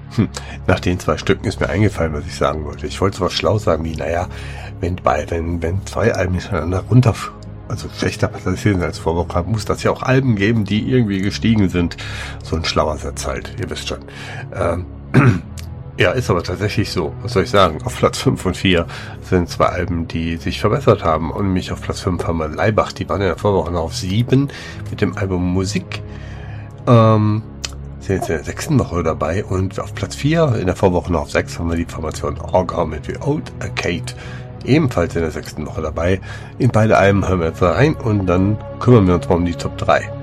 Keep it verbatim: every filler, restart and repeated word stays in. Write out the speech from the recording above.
Hm. Nach den zwei Stücken ist mir eingefallen, was ich sagen wollte. Ich wollte sowas schlau sagen wie, naja, wenn bei, wenn, wenn zwei Alben hintereinander runter, also schlechter platziert als Vorwoche, muss das ja auch Alben geben, die irgendwie gestiegen sind. So ein schlauer Satz halt, ihr wisst schon. Ähm, ja, ist aber tatsächlich so. Was soll ich sagen? Auf Platz fünf und vier sind zwei Alben, die sich verbessert haben. Und nämlich auf Platz fünf haben wir Laibach, die waren in der Vorwoche noch auf sieben mit dem Album Musik. Ähm, sind jetzt in der sechsten Woche dabei. Und auf Platz vier in der Vorwoche noch auf sechs haben wir die Formation Orga mit The Old Arcade. Ebenfalls in der sechsten Woche dabei. In beide Alben hören wir jetzt rein und dann kümmern wir uns mal um die Top drei.